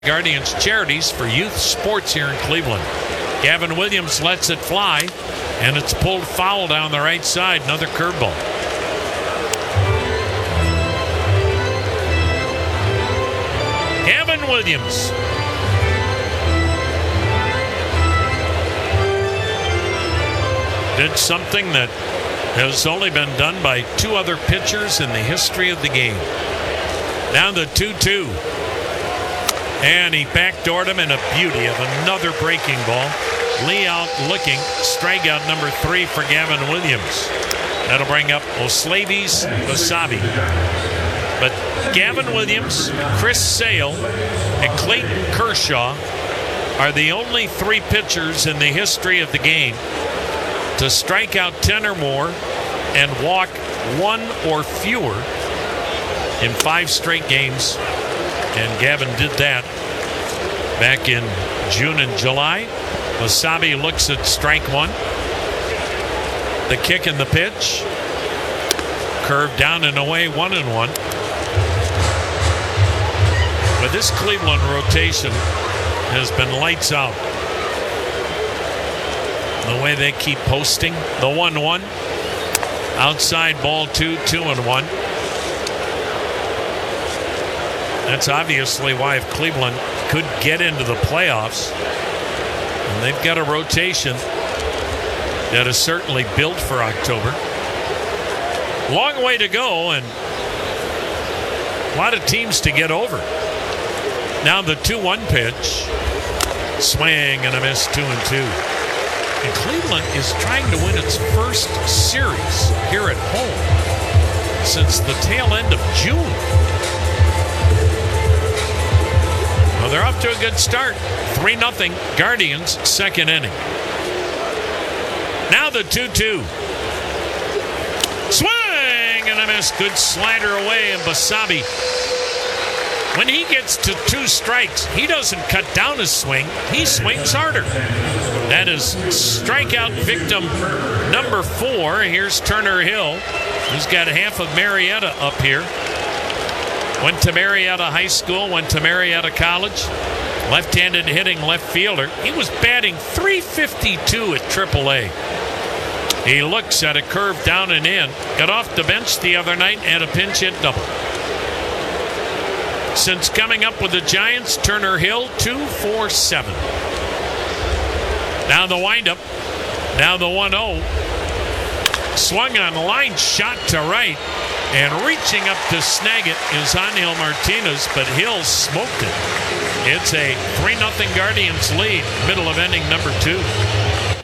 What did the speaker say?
Guardians Charities for youth sports here in Cleveland. Gavin Williams lets it fly, and it's pulled foul down the right side. Another curveball. Gavin Williams. Did something that has only been done by two other pitchers in the history of the game. Down to 2-2. And he backdoored him in a beauty of another breaking ball. Lee out looking. Strikeout number 3 for Gavin Williams. That'll bring up Oslavis Basabe. But Gavin Williams, Chris Sale, and Clayton Kershaw are the only 3 pitchers in the history of the game to strike out 10 or more and walk 1 or fewer in 5 straight games. And Gavin did that back in June and July. Basabe looks at strike 1. The kick and the pitch. Curve down and away, 1-1. But this Cleveland rotation has been lights out. The way they keep posting. The 1-1. Outside ball 2, 2-1. That's obviously why if Cleveland could get into the playoffs, and they've got a rotation that is certainly built for October. Long way to go and a lot of teams to get over. Now the 2-1 pitch. Swing and a miss, 2-2. And Cleveland is trying to win its first series here at home since the tail end of June. Well, they're off to a good start. 3-0 Guardians, second inning. Now the 2-2. Swing and a miss. Good slider away, and Basabe, when he gets to 2 strikes, he doesn't cut down his swing. He swings harder. That is strikeout victim number 4. Here's Turner Hill. He's got half of Marietta up here. Went to Marietta High School, went to Marietta College. Left-handed hitting left fielder. He was batting .352 at AAA. He looks at a curve down and in. Got off the bench the other night and a pinch hit double. Since coming up with the Giants, Turner Hill 2-for-7. Now the windup. Now the 1-0. Swung on line, shot to right. And reaching up to snag it is Angel Martinez, but Hill smoked it. It's a 3-0 Guardians lead, middle of inning number 2.